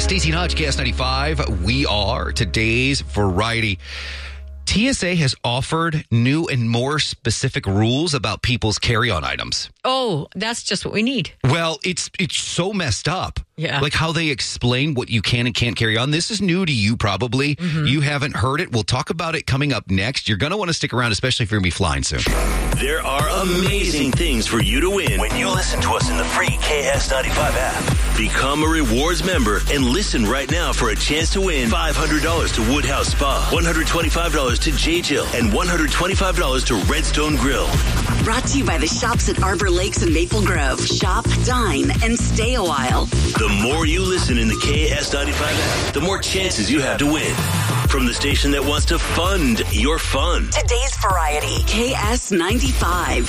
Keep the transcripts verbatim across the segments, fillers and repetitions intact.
Stacey and Hodge, K S ninety-five. We are today's variety. T S A has offered new and more specific rules about people's carry-on items. Oh, that's just what we need. Well, it's it's so messed up. Yeah. Like how they explain what you can and can't carry on. This is new to you probably. Mm-hmm. You haven't heard it. We'll talk about it coming up next. You're going to want to stick around, especially if you're going to be flying soon. There are amazing things for you to win when you listen to us in the free K S ninety-five app. Become a rewards member and listen right now for a chance to win five hundred dollars to Woodhouse Spa, one hundred twenty-five dollars to J. Jill, and one hundred twenty-five dollars to Redstone Grill. Brought to you by the shops at Arbor Lakes and Maple Grove. Shop, dine, and stay a while. The more you listen in the K S ninety-five app, the more chances you have to win. From the station that wants to fund your fun. Today's variety, K S ninety-five.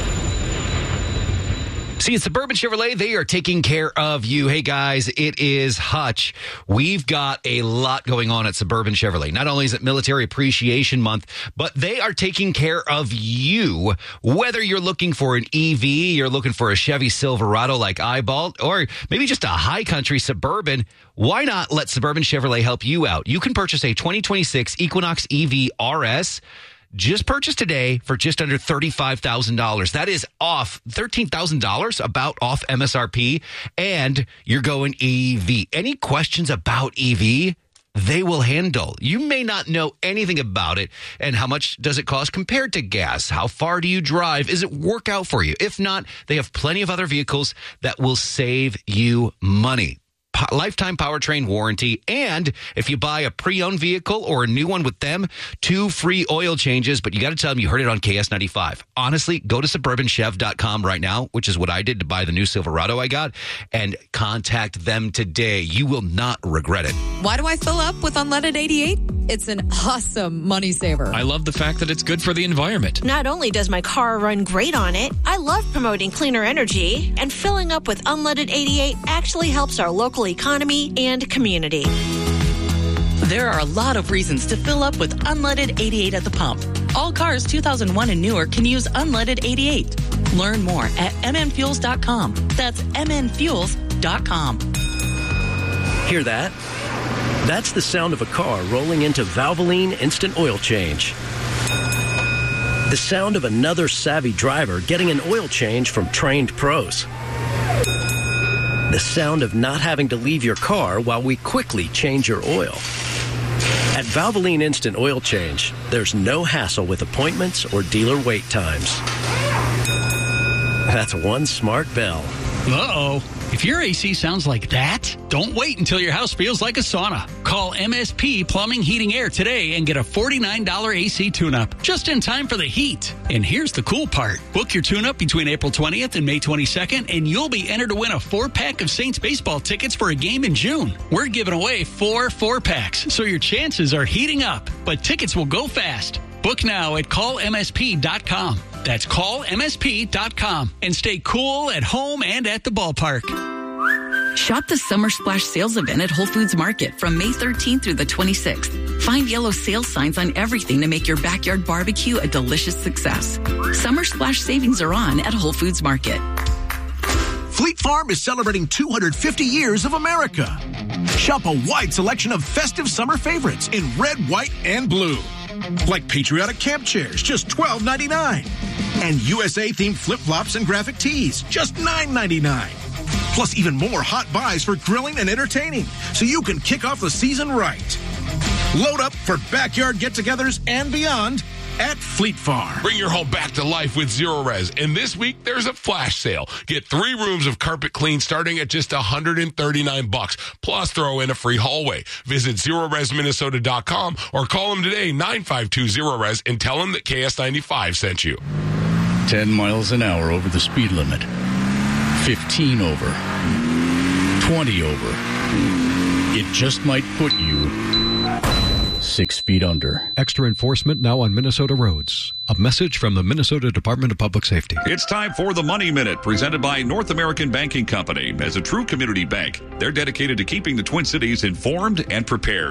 See, it's Suburban Chevrolet. They are taking care of you. Hey, guys, it is Hutch. We've got a lot going on at Suburban Chevrolet. Not only is it Military Appreciation Month, but they are taking care of you. Whether you're looking for an E V, you're looking for a Chevy Silverado like Eyeball, or maybe just a high country Suburban, why not let Suburban Chevrolet help you out? You can purchase a twenty twenty-six Equinox E V R S. Just purchase today for just under thirty-five thousand dollars. That is off thirteen thousand dollars, about off M S R P, and you're going E V. Any questions about E V? They will handle. You may not know anything about it, and how much does it cost compared to gas? How far do you drive? Is it work out for you? If not, they have plenty of other vehicles that will save you money. Lifetime powertrain warranty, and if you buy a pre-owned vehicle or a new one with them, two free oil changes. But you got to tell them you heard it on K S ninety-five. Honestly, go to suburban chev dot com right now, which is what I did to buy the new Silverado I got, and contact them today. You will not regret it. Why do I fill up with unleaded eighty-eight? It's an awesome money saver. I love the fact that it's good for the environment. Not only does my car run great on it, I love promoting cleaner energy, and filling up with unleaded eighty-eight actually helps our local economy and community. There are a lot of reasons to fill up with unleaded eighty-eight at the pump. All cars two thousand one and newer can use unleaded eighty-eight. Learn more at m n fuels dot com. That's m n fuels dot com. Hear that? That's the sound of a car rolling into Valvoline Instant Oil Change. The sound of another savvy driver getting an oil change from trained pros. The sound of not having to leave your car while we quickly change your oil. At Valvoline Instant Oil Change, there's no hassle with appointments or dealer wait times. That's one smart bell. Uh-oh. If your A C sounds like that, don't wait until your house feels like a sauna. Call M S P Plumbing, Heating, Air today and get a forty-nine dollars A C tune-up just in time for the heat. And here's the cool part. Book your tune-up between April twentieth and May twenty-second, and you'll be entered to win a four-pack of Saints baseball tickets for a game in June. We're giving away four four-packs, so your chances are heating up, but tickets will go fast. Book now at call m s p dot com. That's call m s p dot com, and stay cool at home and at the ballpark. Shop the Summer Splash sales event at Whole Foods Market from May thirteenth through the twenty-sixth. Find yellow sales signs on everything to make your backyard barbecue a delicious success. Summer Splash savings are on at Whole Foods Market. Fleet Farm is celebrating two hundred fifty years of America. Shop a wide selection of festive summer favorites in red, white, and blue. Like patriotic camp chairs, just twelve ninety-nine. And U S A-themed flip-flops and graphic tees, just nine ninety-nine. Plus even more hot buys for grilling and entertaining, so you can kick off the season right. Load up for backyard get-togethers and beyond at Fleet Farm. Bring your home back to life with Zero Res. And this week, there's a flash sale. Get three rooms of carpet clean starting at just one hundred thirty-nine bucks. Plus, throw in a free hallway. Visit zero res minnesota dot com or call them today, nine five two zero res, and tell them that K S ninety-five sent you. ten miles an hour over the speed limit. fifteen over. twenty over. It just might put you six feet under. Extra enforcement now on Minnesota roads. A message from the Minnesota Department of Public Safety. It's time for the Money Minute, presented by North American Banking Company. As a true community bank, they're dedicated to keeping the Twin Cities informed and prepared.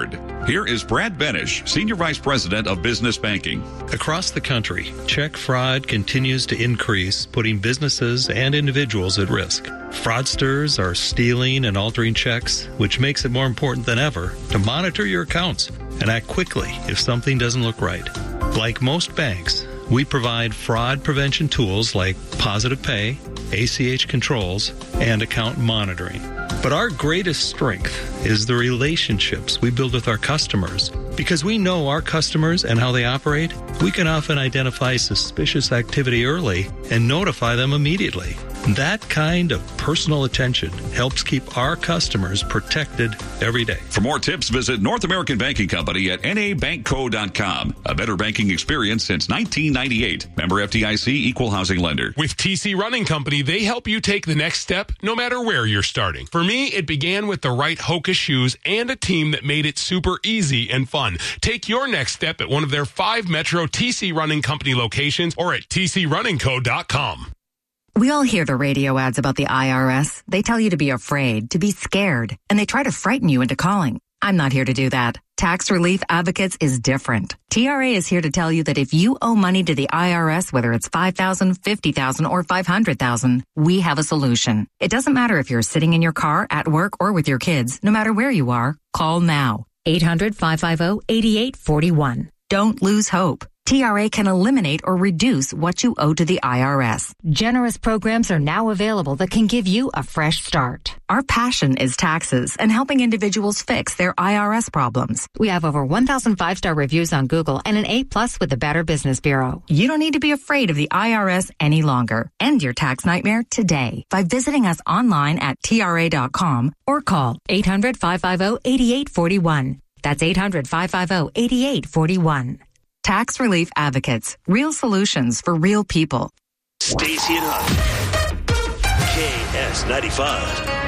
Here is Brad Benish, Senior Vice President of Business Banking. Across the country, check fraud continues to increase, putting businesses and individuals at risk. Fraudsters are stealing and altering checks, which makes it more important than ever to monitor your accounts and act quickly if something doesn't look right. Like most banks, we provide fraud prevention tools like Positive Pay, A C H controls, and account monitoring. But our greatest strength is the relationships we build with our customers. Because we know our customers and how they operate, we can often identify suspicious activity early and notify them immediately. That kind of personal attention helps keep our customers protected every day. For more tips, visit North American Banking Company at N A bank co dot com. A better banking experience since nineteen ninety-eight. Member F D I C, Equal Housing Lender. With T C Running Company, they help you take the next step no matter where you're starting. For me, it began with the right Hoka shoes and a team that made it super easy and fun. Take your next step at one of their five Metro T C Running Company locations or at T C running co dot com. We all hear the radio ads about the I R S. They tell you to be afraid, to be scared, and they try to frighten you into calling. I'm not here to do that. Tax Relief Advocates is different. T R A is here to tell you that if you owe money to the I R S, whether it's five thousand dollars, fifty thousand dollars, or five hundred thousand dollars, we have a solution. It doesn't matter if you're sitting in your car, at work, or with your kids. No matter where you are, call now. eight hundred, five five zero, eight eight four one. Don't lose hope. T R A can eliminate or reduce what you owe to the I R S. Generous programs are now available that can give you a fresh start. Our passion is taxes and helping individuals fix their I R S problems. We have over one thousand five-star reviews on Google and an A plus with the Better Business Bureau. You don't need to be afraid of the I R S any longer. End your tax nightmare today by visiting us online at T R A dot com or call eight hundred, five five zero, eight eight four one. That's eight hundred, five five zero, eight eight four one. Tax Relief Advocates. Real solutions for real people. Stacy and Huff. K S ninety-five.